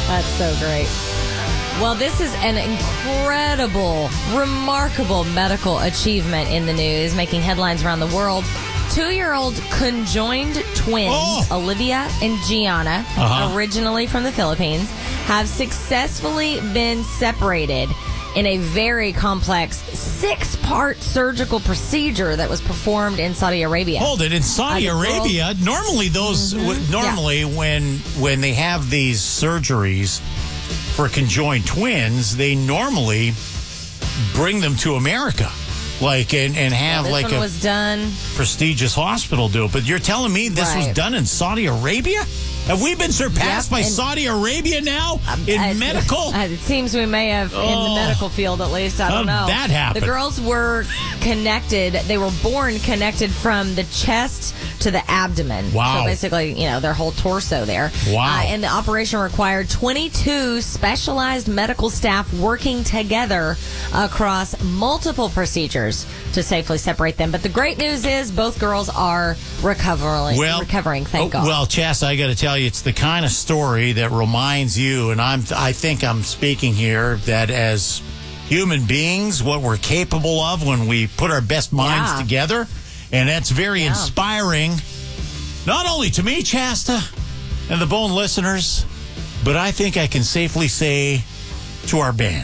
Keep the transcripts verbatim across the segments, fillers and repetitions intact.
That's so great. Well, this is an incredible, remarkable medical achievement in the news, making headlines around the world. Two-year-old conjoined twins, Oh. Olivia and Gianna, Uh-huh. originally from the Philippines, have successfully been separated in a very complex six-part surgical procedure that was performed in Saudi Arabia. Hold it. In Saudi Uh, the girls- Arabia, normally those Mhm. w- normally when when they have these surgeries for conjoined twins, they normally bring them to America, like and, and have This like one a was done. prestigious hospital do it. But you're telling me this was Right. done in Saudi Arabia? Have we been surpassed Yep, by and- Saudi Arabia now in Uh, medical? uh, It seems we may have in Oh. the medical field, at least. I How don't know. did that happen? The girls were connected. They were born connected from the chest to the abdomen. Wow. So basically, you know, their whole torso there. Wow. Uh, and the operation required twenty-two specialized medical staff working together across multiple procedures to safely separate them. But the great news is both girls are recovering. Well, recovering. Thank oh, God. Well, Chas, I got to tell you, it's the kind of story that reminds you, and I'm, I think I'm speaking here, that as human beings, what we're capable of when we put our best minds Yeah. together, and that's very Yeah. inspiring, not only to me, Chasta, and the Bone listeners, but I think I can safely say to our band.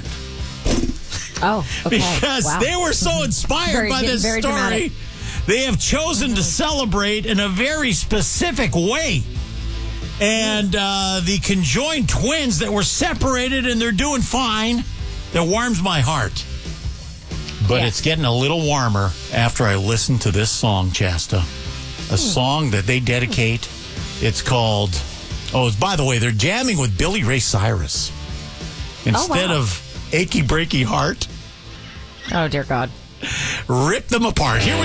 oh, okay. Because Wow. they were so inspired Very- by this very story. dramatic. They have chosen to celebrate in a very specific way. And uh, the conjoined twins that were separated and they're doing fine, that warms my heart. But Yes. it's getting a little warmer after I listen to this song, Chasta. A song that they dedicate. It's called, oh, it's, by the way, they're jamming with Billy Ray Cyrus. Instead wow. of Achy Breaky Heart, Oh, dear God. Rip Them Apart. Here we